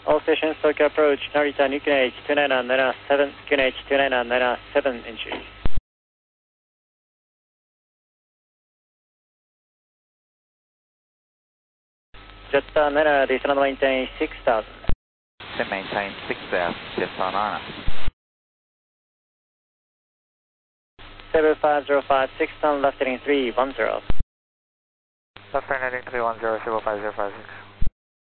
All stations, Tokyo approach, Narita, new QNH 2997, QNH 2997 entry. Jetta Nara, descend maintain 6000. Then maintain 6,000, Jetta Nara. 75056 on left heading 310. Left turn heading 310, 75056.